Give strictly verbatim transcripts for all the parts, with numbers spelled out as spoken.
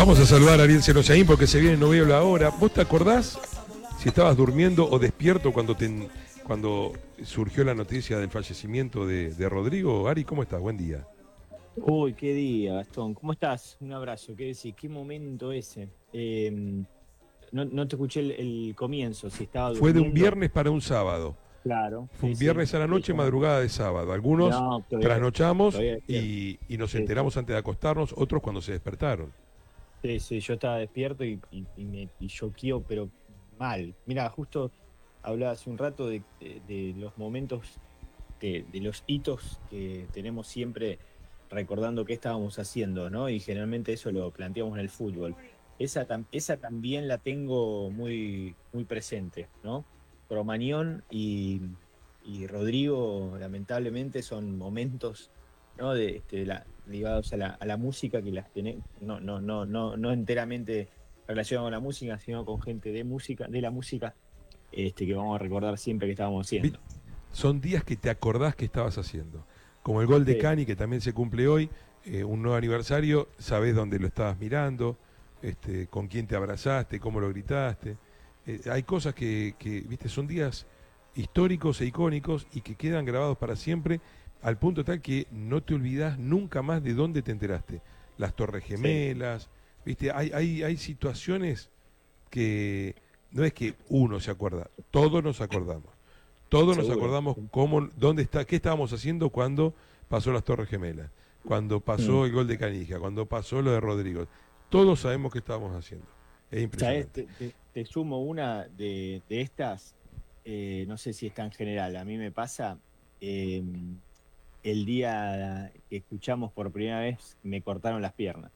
Vamos a saludar a Ariel Seroyaín porque se viene, no veo la hora. ¿Vos te acordás si estabas durmiendo o despierto cuando te, cuando surgió la noticia del fallecimiento de, de Rodrigo? Ari, ¿cómo estás? Buen día. Uy, qué día, Gastón. ¿Cómo estás? Un abrazo. ¿Qué decís? ¿Qué momento ese? Eh, no, no te escuché el, el comienzo, si estaba Fue de un durmiendo. viernes para un sábado. Claro, Fue sí, un sí. viernes a la Sí, noche, estaba- madrugada de sábado. Algunos No, todavía, trasnochamos todavía despierto. y, y nos Sí, sí. enteramos antes de acostarnos, otros cuando se despertaron. Sí, sí, yo estaba despierto y, y, y me y choqueó, pero mal. Mira, justo hablaba hace un rato de, de- de los momentos, de, de los hitos que tenemos siempre recordando qué estábamos haciendo, ¿no? Y generalmente eso lo planteamos en el fútbol. Esa, tam- esa también la tengo muy, muy presente, ¿no? Cromañón y, y Rodrigo, lamentablemente, son momentos, ¿no? De, este, de la, ligados a la, a la música que las tenemos, no, no, no, no, no enteramente relacionados con la música, sino con gente de música, de la música, este, que vamos a recordar siempre que estábamos Vi- haciendo. Son días que te acordás que estabas haciendo. Como el gol de Sí, Cani, que también se cumple hoy, eh, un nuevo aniversario, sabés dónde lo estabas mirando, este, con quién te abrazaste, cómo lo gritaste. Eh, hay cosas que, que, viste, son días históricos e icónicos y que quedan grabados para siempre, al punto tal que no te olvidás nunca más de dónde te enteraste. Las Torres sí, Gemelas, viste, hay, hay, hay situaciones que no es que uno se acuerda, todos nos acordamos. Todos nos seguro. acordamos cómo, dónde está, qué estábamos haciendo cuando pasó las Torres Gemelas, cuando Mm. pasó el gol de Canija, cuando pasó lo de Rodrigo. Todos sabemos qué estábamos haciendo. Es ¿Sabes? impresionante. Te, te- te sumo una de, de estas, eh, no sé si es tan general, a mí me pasa, eh, el día que escuchamos por primera vez Me cortaron las piernas.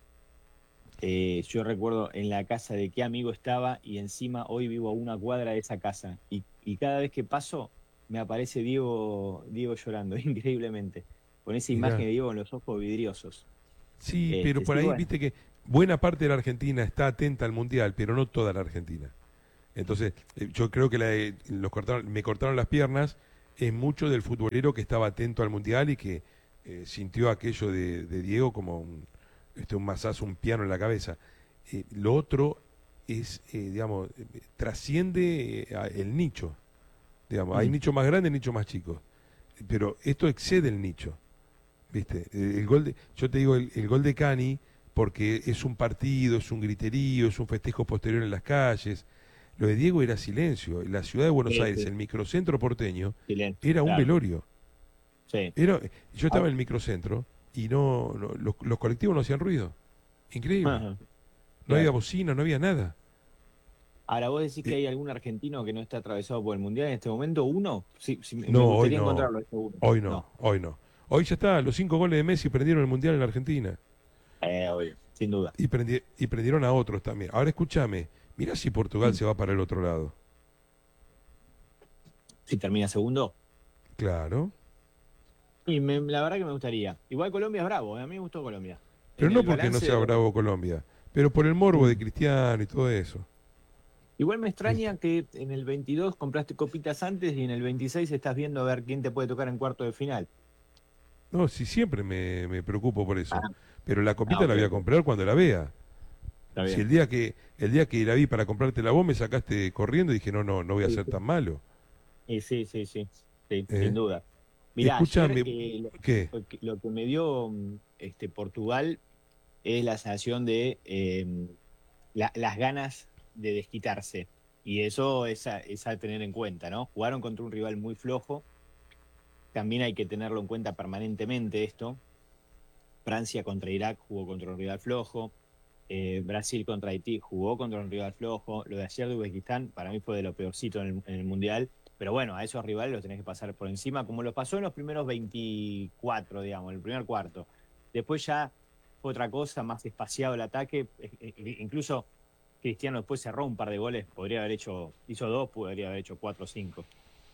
Eh, yo recuerdo en la casa de qué amigo estaba y encima hoy vivo a una cuadra de esa casa y, y cada vez que paso me aparece Diego, Diego llorando, increíblemente, con esa imagen Mirá. de Diego con los ojos vidriosos. Sí, pero Este, por sí, ahí bueno, viste que buena parte de la Argentina está atenta al Mundial, pero no toda la Argentina. Entonces, eh, yo creo que la de- los cortaron, me cortaron las piernas, es mucho del futbolero que estaba atento al Mundial y que eh, sintió aquello de, de Diego como un, este, un mazazo, un piano en la cabeza. Eh, lo otro es, eh, digamos, eh, trasciende eh, a- el nicho. Digamos, hay mm, nicho más grande, nicho más chico. Pero esto excede el nicho. ¿Viste? Eh, El gol de, yo te digo, el, el gol de Cani, porque es un partido, es un griterío, es un festejo posterior en las calles. Lo de Diego era silencio. En la ciudad de Buenos sí, Aires, sí, el microcentro porteño, silencio, era un claro, velorio. sí. Era, yo estaba Ah, en el microcentro y no, no- los, los colectivos no hacían ruido. Increíble. ajá, No había claro. bocina, no había nada. Ahora, ¿vos decís que Eh, hay algún argentino que no está atravesado por el Mundial en este momento? ¿Uno? Sí, sí, me me no, hoy gustaría no. encontrarlo, este uno. Hoy no, No, hoy no. Hoy ya está, los cinco goles de Messi prendieron el Mundial en la Argentina. eh, obvio, sin duda. Y, prendi- y prendieron a otros también. Ahora escúchame, mirá si Portugal Mm. se va para el otro lado. Si termina segundo. Claro. Y me- la verdad que me gustaría. Igual Colombia es bravo, eh, a mí me gustó Colombia. Pero En no el porque no balance sea de los... bravo Colombia, pero por el morbo de Mm. Cristiano y todo eso. Igual me ¿Viste? extraña que en el veintidós compraste copitas antes y en el veintiséis estás viendo a ver quién te puede tocar en cuarto de final. No, sí, siempre me, me preocupo por Ah, eso. Pero la ah, copita la ok, voy a ok. comprar cuando la vea. Está Si bien. el día que el día que la vi para comprarte la voz me sacaste corriendo y dije, no, no, no voy a Sí, ser sí. tan malo. Y sí, sí, sí, sí, sin ¿Eh? duda. Mirá, ayer Escúchame, eh, lo, ¿qué? lo que lo que me dio mm, este, Portugal es la sensación de eh, la- las ganas de desquitarse. Y eso es a, es a tener en cuenta, ¿no? Jugaron contra un rival muy flojo, también hay que tenerlo en cuenta permanentemente esto. Francia contra Irak jugó contra un rival flojo, eh, Brasil contra Haití jugó contra un rival flojo, lo de ayer de Uzbekistán para mí fue de lo peorcito en el, en el Mundial, pero bueno, a esos rivales los tenés que pasar por encima, como lo pasó en los primeros veinticuatro, digamos, en el primer cuarto. Después ya fue otra cosa, más espaciado el ataque, eh, eh, incluso Cristiano después cerró un par de goles, podría haber hecho, hizo dos, podría haber hecho cuatro o cinco.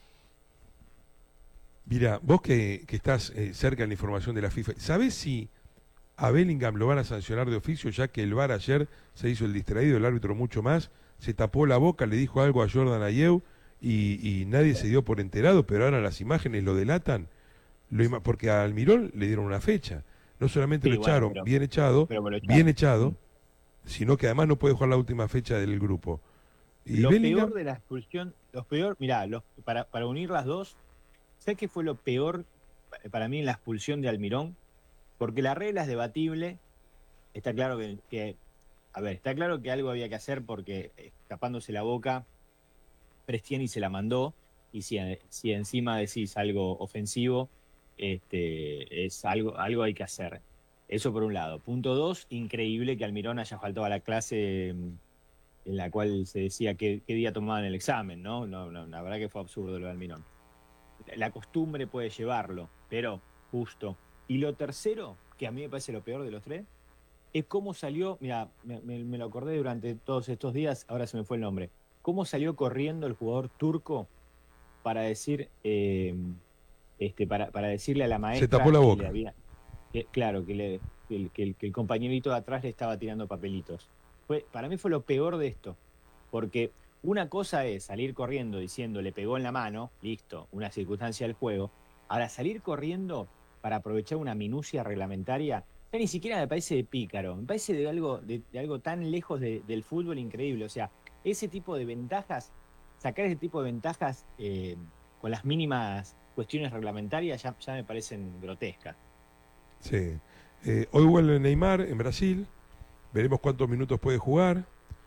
Mira, vos que, que estás eh, cerca de la información de la FIFA, ¿sabés si a Bellingham lo van a sancionar de oficio, ya que el V A R ayer se hizo el distraído, el árbitro mucho más, se tapó la boca, le dijo algo a Jordan Ayew y, y nadie se dio por enterado, pero ahora las imágenes lo delatan? Lo ima- porque a Almirón le dieron una fecha. No solamente lo Sí, bueno, echaron pero, bien echado, pero me lo bien echaron. Mm. echado, sino que además no puede jugar la última fecha del grupo. Y Lo Bellingham, peor de la expulsión, lo peor, mirá, los, para, para unir las dos, ¿sabes qué fue lo peor para mí en la expulsión de Almirón? Porque la regla es debatible, está claro que, que a ver, está claro que algo había que hacer porque eh, tapándose la boca, Prestiani se la mandó, y si, si encima decís algo ofensivo, este, es algo, algo hay que hacer. Eso por un lado. Punto dos, increíble que Almirón haya faltado a la clase mm, en la cual se decía qué, qué día tomaban el examen, ¿no? No, no, la verdad que fue absurdo lo de Almirón. La costumbre puede llevarlo, pero justo. Y lo tercero, que a mí me parece lo peor de los tres, es cómo salió, mira, me, me, me lo acordé durante todos estos días, ahora se me fue el nombre, cómo salió corriendo el jugador turco para decir, eh, este, para, para decirle a la se tapó maestra la que le boca. había, que, claro, que, le, que, el, que, el, que el compañerito de atrás le estaba tirando papelitos. Fue, para mí fue lo peor de esto, porque una cosa es salir corriendo diciendo le pegó en la mano, listo, una circunstancia del juego. Ahora salir corriendo para aprovechar una minucia reglamentaria, ya ni siquiera me parece de pícaro, me parece de algo, de, de algo tan lejos de, del fútbol increíble. O sea, ese tipo de ventajas, sacar ese tipo de ventajas eh, con las mínimas cuestiones reglamentarias ya, ya me parecen grotescas. Sí. Eh, hoy vuelve Neymar en Brasil, veremos cuántos minutos puede jugar.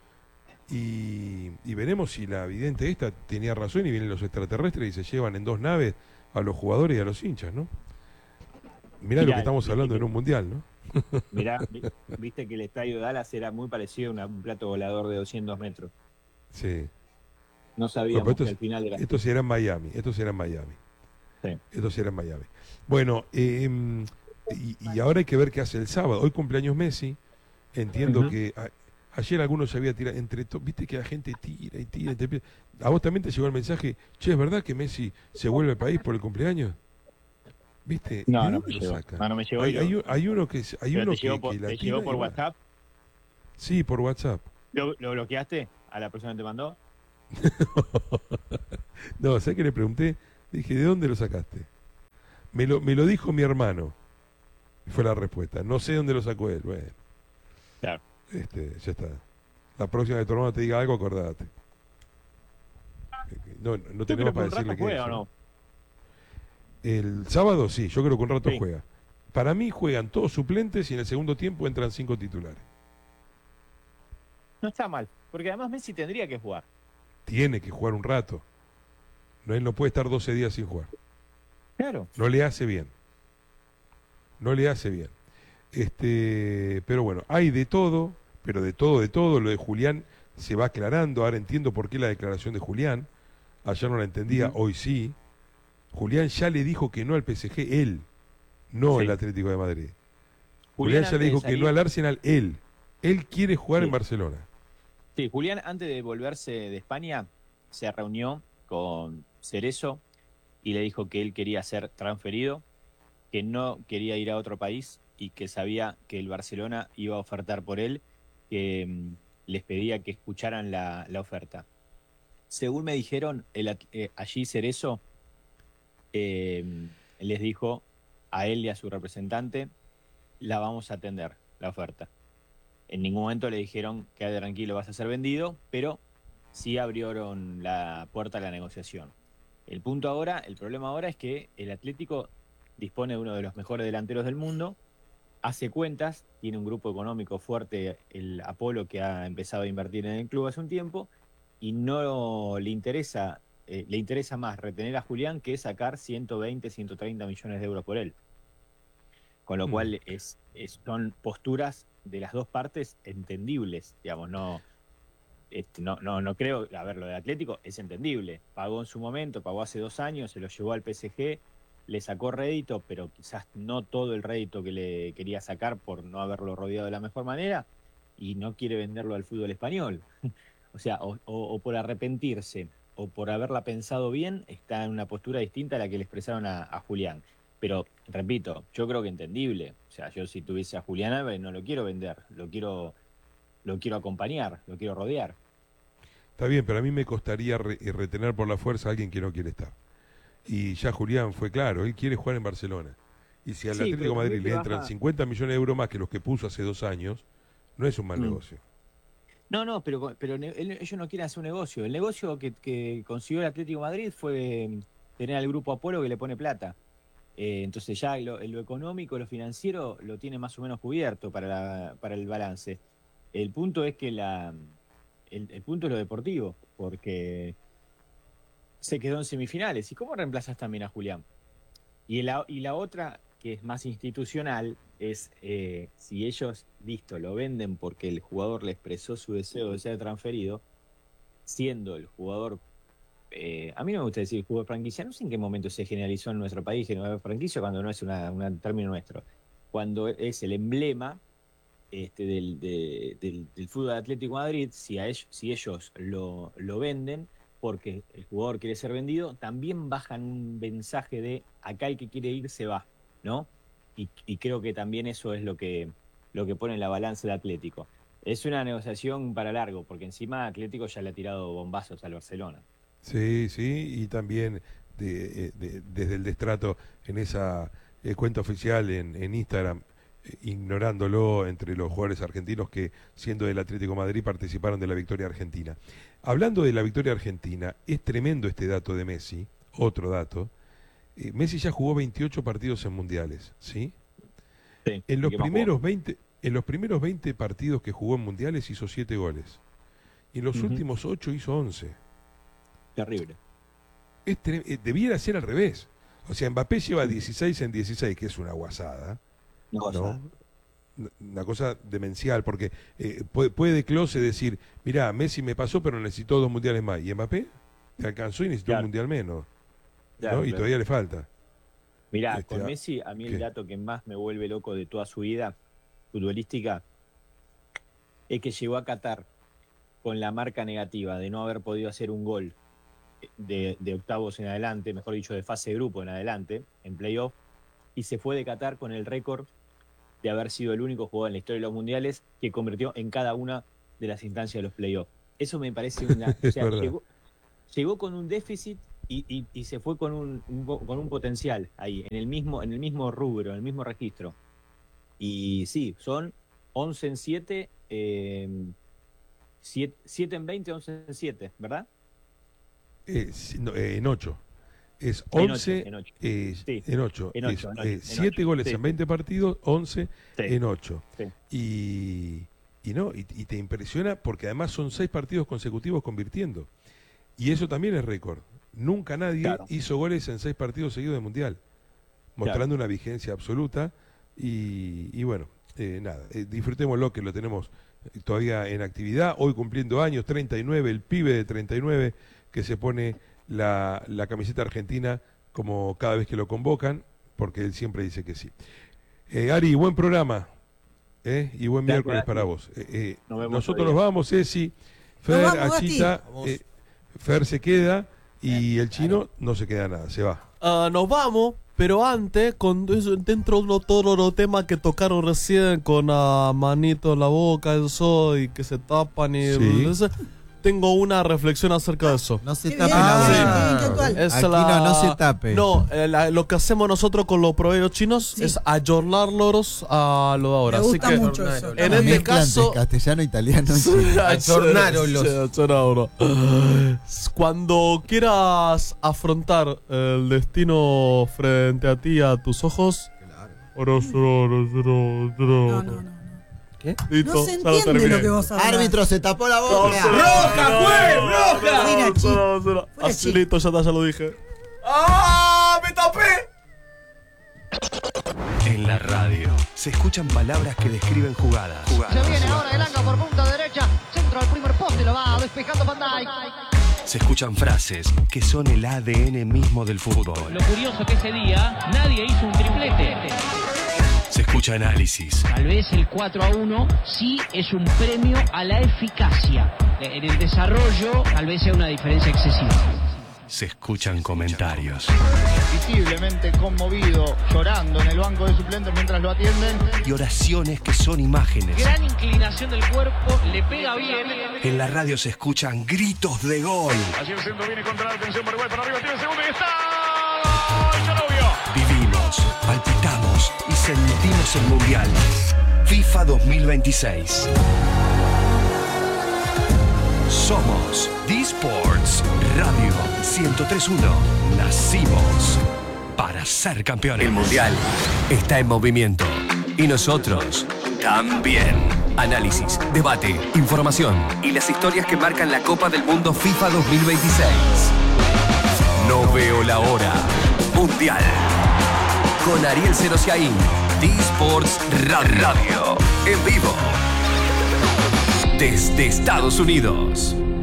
Y, y veremos si la vidente esta tenía razón y vienen los extraterrestres y se llevan en dos naves a los jugadores y a los hinchas, ¿no? Mirá lo que Mirá, estamos viste hablando en que, un mundial, ¿no? mirá, viste que el estadio de Dallas era muy parecido a una- un plato volador de doscientos metros. Sí. No Bueno, pero sabíamos esto, que es- al final era esto así. será en Miami, esto será en Miami, Sí. esto será en Miami. Bueno, eh, y, y ahora hay que ver qué hace el sábado. Hoy cumpleaños Messi, entiendo Ujú. que a- ayer algunos se había tirado, entre to- viste que la gente tira y tira. y te- ¿A vos también te llegó el mensaje, che, es verdad que Messi se vuelve al país por el cumpleaños? ¿Viste? ¿De No, no me dónde lo llegó. saca? No, no me llegó y Hay, hay, lo. un- hay uno que es- hay Pero te uno llegó que, por, que la te llegó tira y por va. WhatsApp. Sí, por WhatsApp. ¿Lo, lo bloqueaste a la persona que te mandó? No, ¿sabes qué le pregunté? Dije, ¿de dónde lo sacaste? Me lo, me lo dijo mi hermano. Y fue la respuesta. No sé dónde lo sacó él. Bueno, Claro. este, ya está. La próxima que tu hermano te diga algo, acordate. No, no Yo tenemos creo que para un rato decirle qué juega es, o ¿eh? no. El sábado sí, yo creo que un rato Sí. juega. Para mí juegan todos suplentes y en el segundo tiempo entran cinco titulares. No está mal. Porque además Messi tendría que jugar. Tiene que jugar un rato. No, él no puede estar doce días sin jugar. Claro. No le hace bien. No le hace bien. Este, pero bueno, hay de todo, pero de todo, de todo. Lo de Julián se va aclarando. Ahora entiendo por qué la declaración de Julián. Ayer no la entendía, Ujú. hoy sí. Julián ya le dijo que no al P S G, él, no el Sí. Atlético de Madrid. Julián Julián ya le antes de dijo que no salir. al Arsenal, él. Él quiere jugar en Sí. Barcelona. Sí, Julián antes de volverse de España se reunió con Cerezo y le dijo que él quería ser transferido, que no quería ir a otro país y que sabía que el Barcelona iba a ofertar por él, que mm, les pedía que escucharan la, la oferta. Según me dijeron, el at- eh, allí Cerezo eh, les dijo a él y a su representante, la vamos a atender, la oferta. En ningún momento le dijeron, quédate tranquilo, vas a ser vendido, pero sí abrieron la puerta a la negociación. El punto ahora, el problema ahora es que el Atlético dispone de uno de los mejores delanteros del mundo, hace cuentas, tiene un grupo económico fuerte, el Apolo, que ha empezado a invertir en el club hace un tiempo, y no le interesa, eh, le interesa más retener a Julián que sacar ciento veinte, ciento treinta millones de euros por él. Con lo Mm. cual es, es- son posturas de las dos partes entendibles, digamos, no, este, no, no, no creo, a ver, lo del Atlético es entendible, pagó en su momento, pagó hace dos años, se lo llevó al P S G, le sacó rédito, pero quizás no todo el rédito que le quería sacar por no haberlo rodeado de la mejor manera, y no quiere venderlo al fútbol español. O sea, o, o- o por arrepentirse, o por haberla pensado bien, está en una postura distinta a la que le expresaron a, a Julián. Pero, repito, yo creo que entendible. O sea, yo si tuviese a Julián Álvarez no lo quiero vender, lo quiero, lo quiero acompañar, lo quiero rodear. Está bien, pero a mí me costaría re- eh, retener por la fuerza a alguien que no quiere estar. Y ya Julián fue claro, él quiere jugar en Barcelona. Y si al Sí, Atlético pero de también Madrid te le entran baja. cincuenta millones de euros más que los que puso hace dos años, no es un mal Mm. negocio. No, no, pero, pero ne- él- ellos no quieren hacer un negocio. El negocio que, que consiguió el Atlético de Madrid fue mm, tener al grupo Apolo que le pone plata. Eh, entonces ya lo, lo económico, lo financiero, lo tiene más o menos cubierto para, la- para el balance. El punto es que la, el, el punto es lo deportivo, porque se quedó en semifinales. ¿Y cómo reemplazas también a Julián? Y la, y la otra, que es más institucional, es eh, si ellos, listo, lo venden porque el jugador le expresó su deseo de ser transferido, siendo el jugador, eh, a mí no me gusta decir jugador franquicia, no sé en qué momento se generalizó en nuestro país generar franquicia cuando no es una, una- un término nuestro, cuando es el emblema este, del, de- del, del fútbol Atlético de Madrid, si, a ellos, si ellos lo, lo venden porque el jugador quiere ser vendido, también bajan un mensaje de acá el que quiere ir se va, ¿no? Y, y creo que también eso es lo que, lo que pone en la balanza el Atlético. Es una negociación para largo, porque encima Atlético ya le ha tirado bombazos al Barcelona. Sí, sí, y también de- eh, de- desde el destrato en esa eh, cuenta oficial en, en Instagram, eh, ignorándolo entre los jugadores argentinos que, siendo del Atlético de Madrid, participaron de la victoria argentina. Hablando de la victoria argentina, es tremendo este dato de Messi, otro dato. Eh, Messi ya jugó veintiocho partidos en mundiales, ¿sí? Sí, En ¿y los qué más primeros jugó? veinte, en los primeros veinte partidos que jugó en mundiales hizo siete goles. Y en los Ujú. últimos ocho hizo once. Terrible. Es tre- eh, debiera ser al revés. O sea, Mbappé lleva dieciséis en dieciséis, que es una guasada, No pasa ¿no? nada. N- Una cosa demencial, porque eh, puede, puede Klose decir, mirá, Messi me pasó, pero necesitó dos mundiales más. ¿Y Mbappé? Te alcanzó y necesitó un Claro, mundial menos, claro, ¿no? Y claro. todavía le falta. Mirá, Este, con ah, Messi, a mí el ¿qué? dato que más me vuelve loco de toda su vida futbolística es que llegó a Qatar con la marca negativa de no haber podido hacer un gol de, de octavos en adelante, mejor dicho, de fase de grupo en adelante, en playoff, y se fue de Qatar con el récord de haber sido el único jugador en la historia de los mundiales que convirtió en cada una de las instancias de los playoffs. Eso me parece una... O Es sea, verdad. llegó, llegó con un déficit y, y- y se fue con un, un po- con un potencial ahí, en el mismo, en el mismo rubro, en el mismo registro. Y sí, son once en siete, eh, siete en veinte, once en siete, ¿verdad? Eh, si- no, eh, en ocho. Es En ocho, once en ocho. eh, Sí, en ocho. en Es ocho, en ocho, en siete ocho. goles Sí, en veinte partidos, once sí, en ocho. sí. Y, y no, y, y te impresiona porque además son seis partidos consecutivos convirtiendo. Y eso también es récord. Nunca nadie Claro, hizo goles en seis partidos seguidos de Mundial, claro. mostrando una vigencia absoluta. Y, y bueno, eh, nada, eh, disfrutémoslo que lo tenemos eh, todavía en actividad. Hoy cumpliendo años, treinta y nueve, el pibe de treinta y nueve que se pone la, la camiseta argentina como cada vez que lo convocan, porque él siempre dice que sí. Eh, Ari, buen programa. ¿eh? Y buen Gracias, miércoles para Gasti. vos. Eh, eh, Nos vemos nosotros otro nos día. vamos, Ceci, Fer, Nos vamos, Achita, Gasti. Vamos. eh, Fer se queda y el chino no se queda nada, se va. Ah, nos vamos, pero antes, con eso, dentro de uno, todos los temas que tocaron recién con la manito en la boca, eso, y que se tapan y... Sí. ese, tengo una reflexión acerca de eso. No se Qué tape bien, la sí, boca. bien, qué actual. Es Aquí la- no, no se tape. No, eh, la- lo que hacemos nosotros con los proveedores chinos Sí. es ayornarlos a lo de ahora. Me Así gusta que, mucho eso. en Una este mezcla entre caso- castellano, italiano. Sí, chino. ayornarolos. Sí, ayornarolos. Cuando quieras afrontar el destino frente a ti, a tus ojos. No, no, no, no. ¿Qué? No se entiende lo que vos hablas. Árbitro, se tapó la boca. ¡Roja, fue! ¡Roja! Fuera, chi. Fuera, Así chi. listo, ya, está, ya lo dije. ¡Ah! ¡Me tapé! En la radio se escuchan palabras que describen jugadas. Se viene ahora el Elanga por punta derecha. Centro al primer poste, lo va despejando Van Dijk. Se escuchan frases que son el A D N mismo del fútbol. Lo curioso que ese día nadie hizo un triplete. Se escucha análisis. Tal vez el cuatro a uno sí es un premio a la eficacia. En el desarrollo tal vez sea una diferencia excesiva. Se escuchan comentarios. Visiblemente conmovido, llorando en el banco de suplentes mientras lo atienden. Y oraciones que son imágenes. Gran inclinación del cuerpo, le pega bien. En la radio se escuchan gritos de gol. Allí el centro viene contra la atención, Paraguay para arriba, tiene el segundo y está. ¡Ya lo vio! Vivimos, palpitamos y sentimos el Mundial. FIFA dos mil veintiséis. Somos D-Sports Radio ciento tres punto uno. Nacimos para ser campeones. El Mundial está en movimiento. Y nosotros también. Análisis, debate, información y las historias que marcan la Copa del Mundo FIFA dos mil veintiséis. No veo la hora. Mundial. Con Ariel Serosiaín. D-Sports Radio. En vivo. Desde Estados Unidos.